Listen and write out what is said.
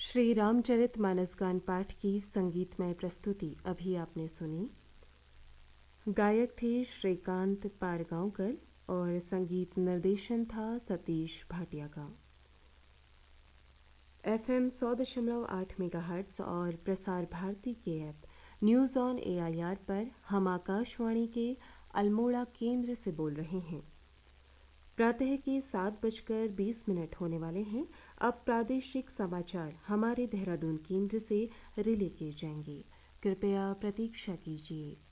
श्री रामचरितमानस गान पाठ की संगीतमय प्रस्तुति अभी आपने सुनी। गायक थे श्रीकांत पारगांवकर और संगीत निर्देशन था सतीश भाटिया का। FM 100.8 मेगाहर्ट्ज़ और प्रसार भारती के ऐप न्यूज़ ऑन AIR पर हम आकाशवाणी के अल्मोड़ा केंद्र से बोल रहे हैं। प्रातः के 7:20 होने वाले हैं। अब प्रादेशिक समाचार हमारे देहरादून केंद्र से रिले किए जाएंगे। कृपया प्रतीक्षा कीजिए।